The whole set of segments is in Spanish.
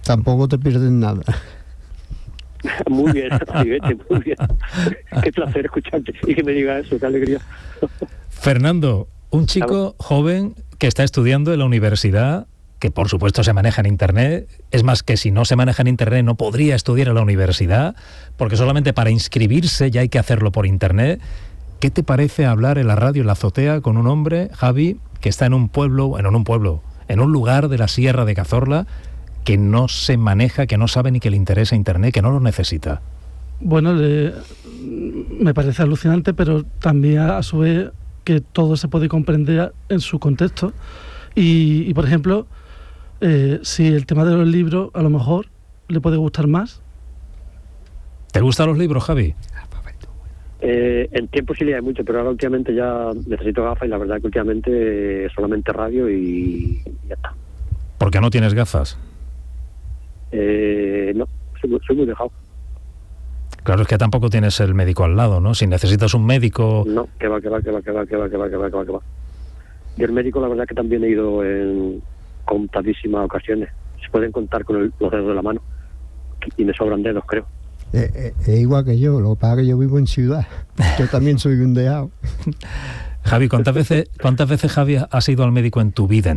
Tampoco te pierdes nada. Muy bien, Amiguete, muy bien. Qué placer escucharte y que me digas eso, qué alegría. Fernando, un chico joven que está estudiando en la universidad, que por supuesto se maneja en Internet, es más que si no se maneja en Internet no podría estudiar en la universidad, porque solamente para inscribirse ya hay que hacerlo por Internet. ¿Qué te parece hablar en la radio, en la azotea, con un hombre, Javi, que está en un lugar de la Sierra de Cazorla, que no se maneja, que no sabe ni que le interesa Internet, que no lo necesita? Bueno, me parece alucinante, pero también a su vez que todo se puede comprender en su contexto. Y por ejemplo, si el tema de los libros a lo mejor le puede gustar más. ¿Te gustan los libros, Javi? En tiempo sí leía mucho, pero ahora últimamente ya necesito gafas y la verdad que últimamente solamente radio y ya está. ¿Por qué no tienes gafas? No, soy muy dejado. Claro, es que tampoco tienes el médico al lado, ¿no? Si necesitas un médico... No, que va. Y el médico la verdad que también he ido en contadísimas ocasiones. Se pueden contar con los dedos de la mano y me sobran dedos, creo. Es igual que yo, lo que pasa es que yo vivo en ciudad. Yo también soy un dejado. Javi, ¿cuántas veces, Javi, has ido al médico en tu vida,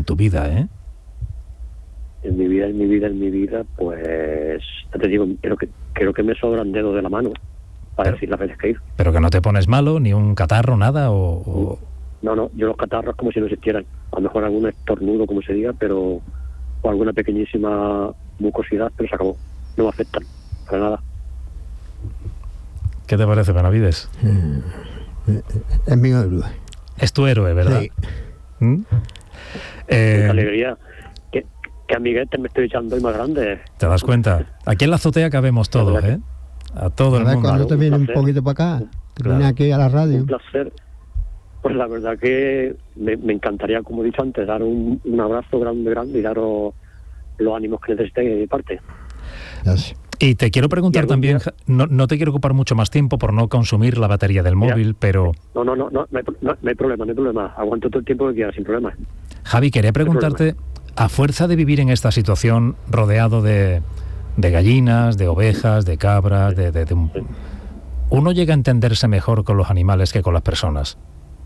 En mi vida, pues ya te digo, creo que me sobran dedos de la mano para decir las veces que he ido. ¿Pero que no te pones malo, ni un catarro, nada? O... No, yo los catarros como si no existieran. A lo mejor algún estornudo, como se diga, pero o alguna pequeñísima mucosidad, pero se acabó. No me afectan, para nada. ¿Qué te parece, Benavides? Es mi héroe. Es tu héroe, ¿verdad? Sí. Qué alegría. Que amiguetes me estoy echando hoy más grande. ¿Te das cuenta? Aquí en la azotea cabemos todos, ¿eh? A todo el mundo. Cuando te viene un poquito para acá, te viene aquí a la radio. Un placer. Pues la verdad que me encantaría, como he dicho antes, dar un abrazo grande y daros los ánimos que necesitéis de mi parte. Gracias. Y te quiero preguntar también, no te quiero ocupar mucho más tiempo por no consumir la batería del móvil, pero... No hay problema. Aguanto todo el tiempo que quieras, sin problema. Javi, quería preguntarte, a fuerza de vivir en esta situación rodeado de gallinas, de ovejas, de cabras, ¿uno llega a entenderse mejor con los animales que con las personas?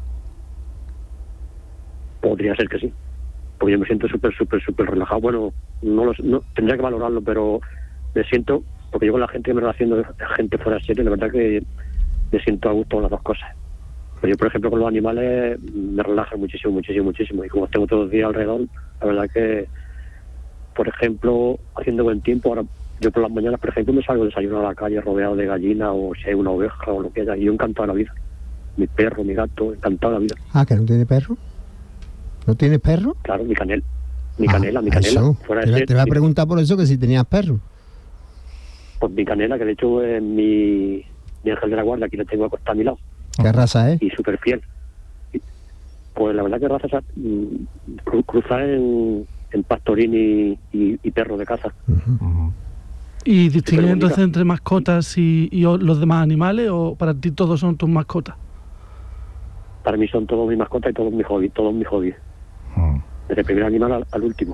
Podría ser que sí, porque yo me siento súper relajado. Bueno, no tendría que valorarlo, pero me siento, porque yo con la gente que me relaciono, gente fuera de serie, la verdad que me siento a gusto con las dos cosas. Pero yo, por ejemplo, con los animales me relajan muchísimo. Y como tengo todos los días alrededor, la verdad que, por ejemplo, haciendo buen tiempo, ahora yo por las mañanas, por ejemplo, me salgo a desayunar a la calle rodeado de gallinas o si hay una oveja o lo que haya, y yo encantado de la vida. Mi perro, mi gato, encantado de la vida. Ah, ¿que no tiene perro? ¿No tienes perro? Claro, mi canela. Eso. Fuera Te voy a preguntar por eso, que si tenías perro. Pues mi canela, que de hecho es mi ángel de la guardia, aquí le tengo acostado a mi lado. ¿Qué raza es? Y súper fiel. Pues la verdad que raza cruza en pastorín y perro de caza. Uh-huh. ¿Y distingues entonces entre mascotas y los demás animales, o para ti todos son tus mascotas? Para mí son todos mis mascotas y todos mis hobbies. Desde el primer animal al último.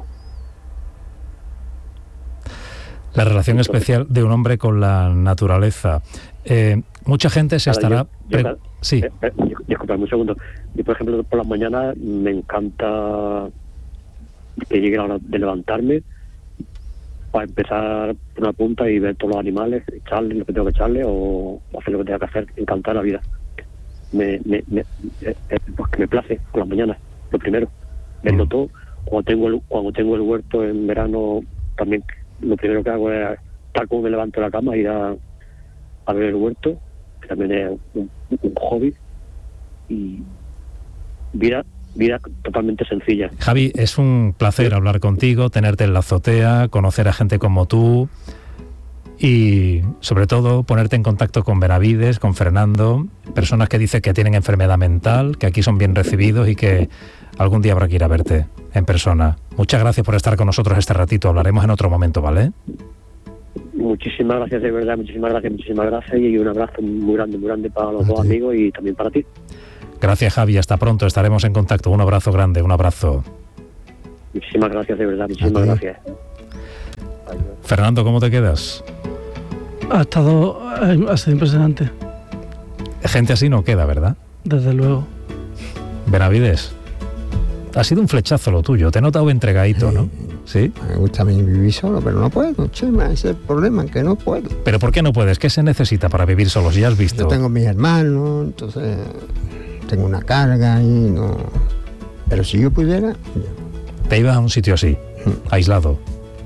La relación especial de un hombre con la naturaleza. Mucha gente se estará... Sí. Disculpame un segundo. Yo, por ejemplo, por las mañanas me encanta que llegue la hora de levantarme para empezar por una punta y ver todos los animales, echarle lo que tengo que echarle o hacer lo que tenga que hacer. Encantar la vida. Pues que me place por las mañanas, lo primero. Verlo todo. Cuando tengo el huerto en verano, también lo primero que hago es, tal como me levanto de la cama, ir a ver el huerto, que también es un hobby, y vida totalmente sencilla. Javi, es un placer hablar contigo, tenerte en la azotea, conocer a gente como tú y sobre todo ponerte en contacto con Benavides, con Fernando, personas que dicen que tienen enfermedad mental, que aquí son bien recibidos y que algún día habrá que ir a verte en persona. Muchas gracias por estar con nosotros este ratito, hablaremos en otro momento, ¿vale? Muchísimas gracias, de verdad, muchísimas gracias y un abrazo muy grande para los dos amigos y también para ti. Gracias, Javi, hasta pronto, estaremos en contacto. Un abrazo grande, un abrazo. Muchísimas gracias, de verdad, muchísimas gracias. Adiós. Fernando, ¿cómo te quedas? Ha sido impresionante, Gente así no queda, ¿verdad? desde luego. Benavides, ha sido un flechazo lo tuyo, te he notado entregadito, ¿no? ¿Sí? Me gusta a mí vivir solo, pero no puedo, Chema, ese es el problema, que no puedo. ¿Pero por qué no puedes? ¿Qué se necesita para vivir solo? Si ya has visto. Yo tengo mis hermanos, entonces tengo una carga y no... Pero si yo pudiera... Te ibas a un sitio así, aislado.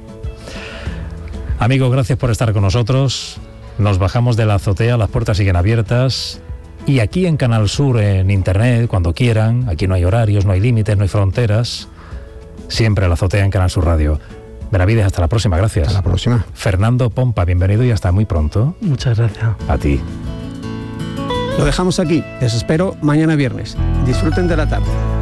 Amigos, gracias por estar con nosotros. Nos bajamos de la azotea, las puertas siguen abiertas. Y aquí en Canal Sur, en Internet, cuando quieran, aquí no hay horarios, no hay límites, no hay fronteras. Siempre a la azotea en Canal Sur Radio. Benavides, hasta la próxima, gracias. Hasta la próxima. Fernando Pompa, bienvenido y hasta muy pronto. Muchas gracias. A ti. Lo dejamos aquí. Les espero mañana viernes. Disfruten de la tarde.